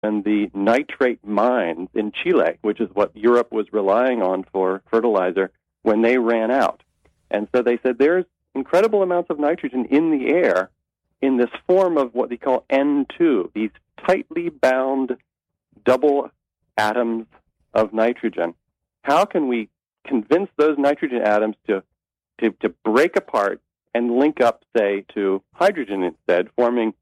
and the nitrate mines in Chile, which is what Europe was relying on for fertilizer, when they ran out. And so they said there's incredible amounts of nitrogen in the air in this form of what they call N2, these tightly bound double atoms of nitrogen. How can we convince those nitrogen atoms to break apart and link up, say, to hydrogen instead, forming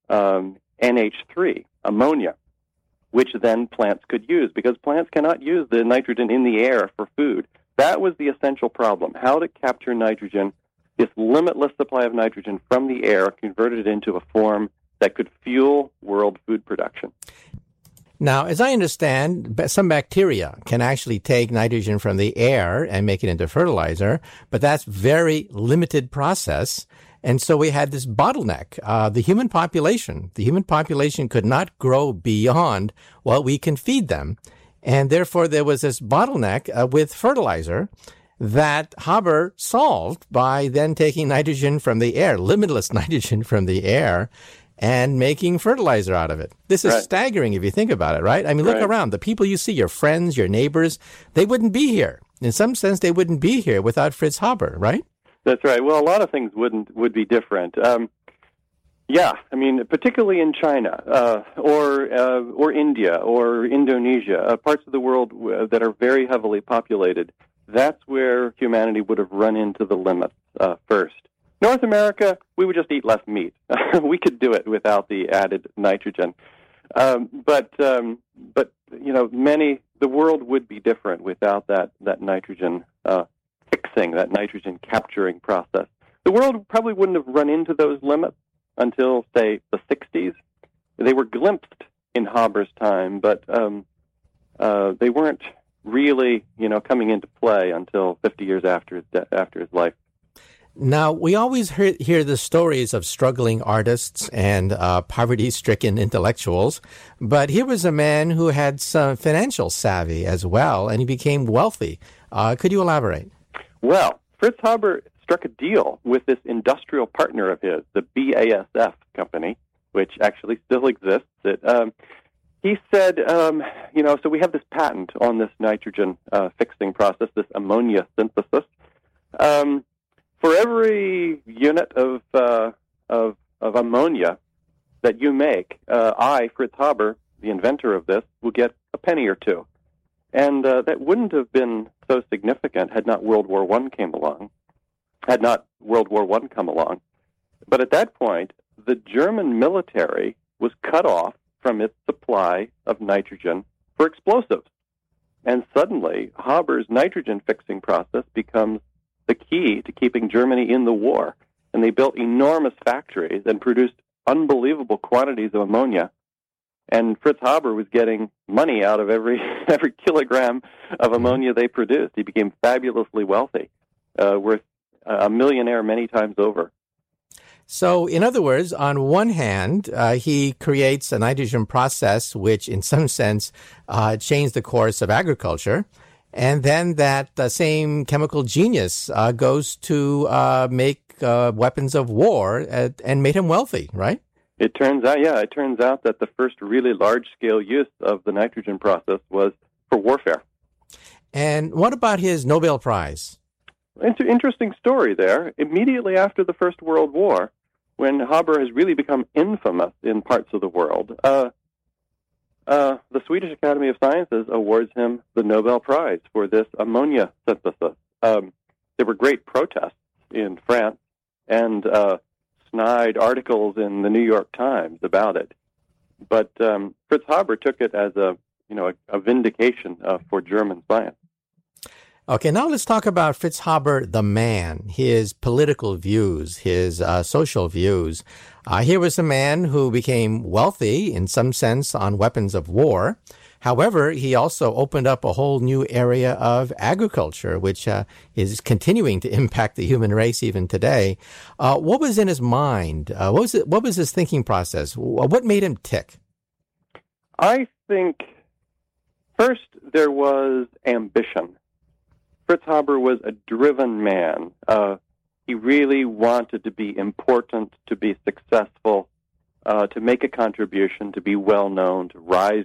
NH3, ammonia, which then plants could use, because plants cannot use the nitrogen in the air for food. That was the essential problem, how to capture nitrogen, this limitless supply of nitrogen from the air, converted it into a form that could fuel world food production. Now, as I understand, some bacteria can actually take nitrogen from the air and make it into fertilizer, but that's very limited process. And so we had this bottleneck. The human population could not grow beyond what we can feed them. And therefore, there was this bottleneck with fertilizer that Haber solved by then taking nitrogen from the air, limitless nitrogen from the air, and making fertilizer out of it. This is staggering if you think about it, right? I mean, look around. The people you see, your friends, your neighbors, they wouldn't be here. In some sense, they wouldn't be here without Fritz Haber, right? That's right. Well, a lot of things would be different. Yeah, I mean, particularly in China or India or Indonesia, parts of the world that are very heavily populated. That's where humanity would have run into the limits first. North America, we would just eat less meat. We could do it without the added nitrogen. But you know, the world would be different without that nitrogen fixing, that nitrogen capturing process. The world probably wouldn't have run into those limits until, say, the 60s. They were glimpsed in Haber's time, but they weren't really, coming into play until 50 years after his life. Now, we always hear the stories of struggling artists and poverty-stricken intellectuals, but here was a man who had some financial savvy as well, and he became wealthy. Could you elaborate? Well, Fritz Haber struck a deal with this industrial partner of his, the BASF company, which actually still exists. He said, so we have this patent on this nitrogen fixing process, this ammonia synthesis. For every unit of ammonia that you make, I, Fritz Haber, the inventor of this, will get a penny or two. And that wouldn't have been so significant had not World War I come along. But at that point, the German military was cut off from its supply of nitrogen for explosives. And suddenly, Haber's nitrogen fixing process becomes the key to keeping Germany in the war. And they built enormous factories and produced unbelievable quantities of ammonia. And Fritz Haber was getting money out of every kilogram of ammonia they produced. He became fabulously wealthy, worth a millionaire many times over. So, in other words, on one hand, he creates a nitrogen process which, in some sense, changed the course of agriculture. And then that same chemical genius goes to make weapons of war and made him wealthy, right? It turns out that the first really large-scale use of the nitrogen process was for warfare. And what about his Nobel Prize? It's an interesting story there. Immediately after the First World War, when Haber has really become infamous in parts of the world, the Swedish Academy of Sciences awards him the Nobel Prize for this ammonia synthesis. There were great protests in France and snide articles in the New York Times about it. But Fritz Haber took it as a vindication for German science. Okay, now let's talk about Fritz Haber, the man, his political views, his social views. Here was a man who became wealthy, in some sense, on weapons of war. However, he also opened up a whole new area of agriculture, which is continuing to impact the human race even today. What was in his mind? What was his thinking process? What made him tick? I think, first, there was ambition. Fritz Haber was a driven man. He really wanted to be important, to be successful. to make a contribution, to be well known, to rise